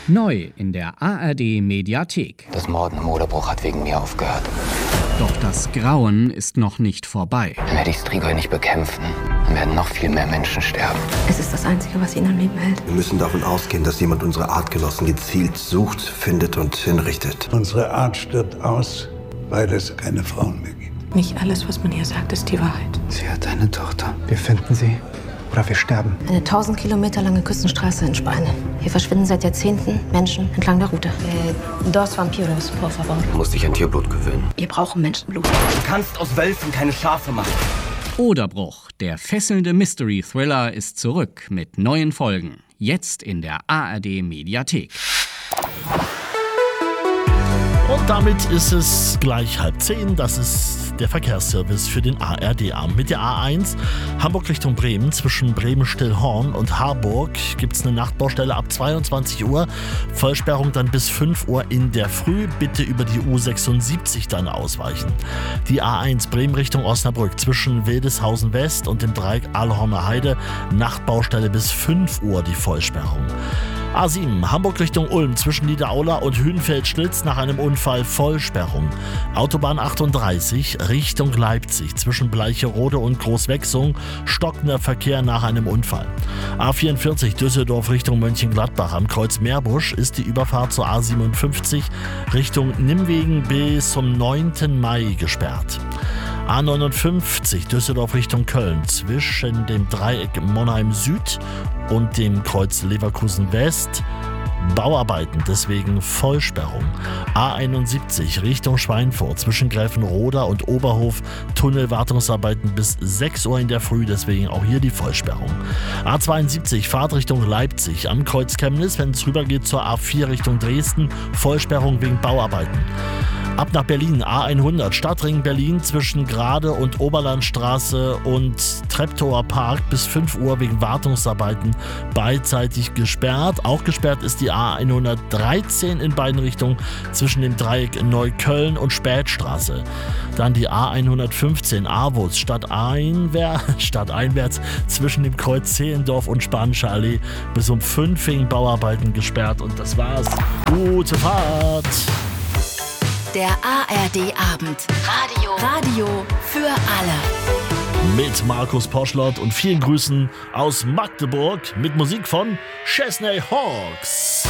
Neu in der ARD-Mediathek. Das Morden im Oderbruch hat wegen mir aufgehört. Doch das Grauen ist noch nicht vorbei. Wenn wir die Strigoi nicht bekämpfen, dann werden noch viel mehr Menschen sterben. Es ist das Einzige, was ihn am Leben hält. Wir müssen davon ausgehen, dass jemand unsere Artgenossen gezielt sucht, findet und hinrichtet. Unsere Art stirbt aus, weil es keine Frauen mehr gibt. Nicht alles, was man hier sagt, ist die Wahrheit. Sie hat eine Tochter. Wir finden sie oder wir sterben. Eine 1000 Kilometer lange Küstenstraße in Spanien. Hier verschwinden seit Jahrzehnten Menschen entlang der Route. Dos vampiros, por favor. Du musst dich an Tierblut gewöhnen. Wir brauchen Menschenblut. Du kannst aus Wölfen keine Schafe machen. Oderbruch, der fesselnde Mystery-Thriller, ist zurück mit neuen Folgen. Jetzt in der ARD-Mediathek. Und damit ist es gleich 9:30. Das ist der Verkehrsservice für den ARD-Abend. Mit der A1 Hamburg Richtung Bremen. Zwischen Bremen-Stillhorn und Harburg gibt es eine Nachtbaustelle ab 22 Uhr. Vollsperrung dann bis 5 Uhr in der Früh. Bitte über die U76 dann ausweichen. Die A1 Bremen Richtung Osnabrück. Zwischen Wildeshausen West und dem Dreieck Aalhorner Heide. Nachtbaustelle bis 5 Uhr die Vollsperrung. A7 Hamburg Richtung Ulm zwischen Niederaula und Hünfeld-Schlitz nach einem Unfall Vollsperrung. Autobahn 38 Richtung Leipzig zwischen Bleicherode und Großwechsung stockender Verkehr nach einem Unfall. A44 Düsseldorf Richtung Mönchengladbach am Kreuz Meerbusch ist die Überfahrt zur A57 Richtung Nimwegen bis zum 9. Mai gesperrt. A59 Düsseldorf Richtung Köln zwischen dem Dreieck Monheim Süd und dem Kreuz Leverkusen West. Bauarbeiten, deswegen Vollsperrung. A71 Richtung Schweinfurt zwischen Gräfenroda und Oberhof. Tunnelwartungsarbeiten bis 6 Uhr in der Früh, deswegen auch hier die Vollsperrung. A72 Fahrt Richtung Leipzig am Kreuz Chemnitz, wenn es rübergeht zur A4 Richtung Dresden. Vollsperrung wegen Bauarbeiten. Ab nach Berlin, A100, Stadtring Berlin zwischen Grade und Oberlandstraße und Treptower Park bis 5 Uhr wegen Wartungsarbeiten beidseitig gesperrt. Auch gesperrt ist die A113 in beiden Richtungen zwischen dem Dreieck Neukölln und Spätstraße. Dann die A115 Aarhus stadteinwärts zwischen dem Kreuz Zehlendorf und Spanische Allee bis um 5 wegen Bauarbeiten gesperrt. Und das war's. Gute Fahrt! Der ARD-Abend. Radio für alle. Mit Markus Poschlott und vielen Grüßen aus Magdeburg mit Musik von Chesney Hawks.